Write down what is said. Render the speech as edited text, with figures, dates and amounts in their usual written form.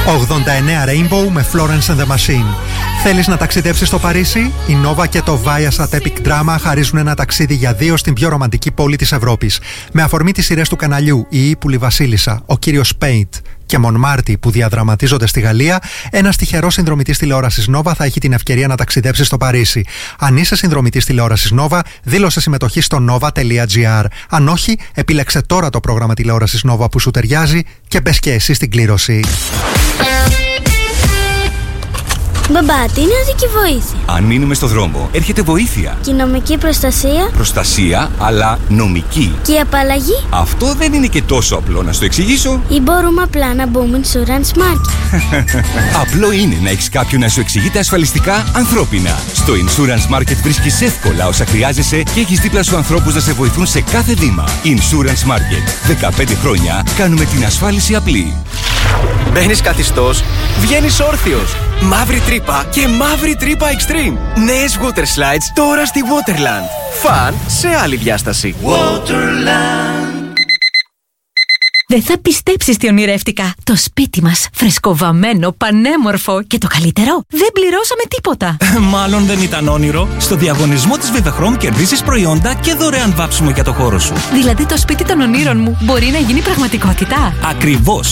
89 Rainbow με Florence and the Machine. Θέλεις να ταξιδέψεις στο Παρίσι? Η Nova και το Viasat Epic Drama χαρίζουν ένα ταξίδι για 2 στην πιο ρομαντική πόλη της Ευρώπης. Με αφορμή τις σειρές του καναλιού «Η Ύπουλη Βασίλισσα», «Ο κύριος Paint» και Μονμάρτι που διαδραματίζονται στη Γαλλία, ένας τυχερός συνδρομητής τηλεόρασης Nova θα έχει την ευκαιρία να ταξιδέψει στο Παρίσι. Αν είσαι συνδρομητής τηλεόρασης Nova, δήλωσε συμμετοχή στο nova.gr. Αν όχι, επίλεξε τώρα το πρόγραμμα τηλεόρασης Nova που σου ταιριάζει και μπες και εσύ στην κλήρωση. Μπαμπά, τι είναι οδική βοήθεια? Αν μείνουμε στο δρόμο, έρχεται βοήθεια. Και η νομική προστασία? Προστασία, αλλά νομική. Και η απαλλαγή? Αυτό δεν είναι και τόσο απλό, να στο εξηγήσω. Ή μπορούμε απλά να μπούμε Insurance Market? Απλό είναι να έχεις κάποιον να σου εξηγείται ασφαλιστικά ανθρώπινα. Στο Insurance Market βρίσκεις εύκολα όσα χρειάζεσαι και έχεις δίπλα σου ανθρώπους να σε βοηθούν σε κάθε βήμα. Insurance Market. 15 χρόνια κάνουμε την ασφάλιση απλή. Μπαίνεις καθιστός, βγαίνεις όρθιος. Μαύρη τρύπα και μαύρη τρύπα Extreme. Νέες water slides τώρα στη Waterland. Φαν σε άλλη διάσταση. Waterland. Δεν θα πιστέψεις τι ονειρεύτηκα. Το σπίτι μας, φρεσκοβαμμένο, πανέμορφο και το καλύτερο, δεν πληρώσαμε τίποτα. Μάλλον δεν ήταν όνειρο. Στο διαγωνισμό της Vivechrome κερδίσεις προϊόντα και δωρεάν βάψιμο για το χώρο σου. Δηλαδή το σπίτι των ονείρων μου μπορεί να γίνει πραγματικότητα. Ακριβώς.